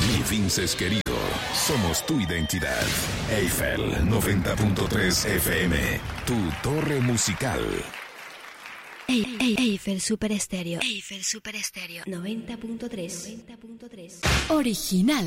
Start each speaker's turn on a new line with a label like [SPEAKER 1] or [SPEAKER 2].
[SPEAKER 1] Mi Vinces querido, somos tu identidad. Eiffel 90.3 FM, tu torre musical.
[SPEAKER 2] Eiffel Super Estéreo. Eiffel Super Estéreo 90.3. Original.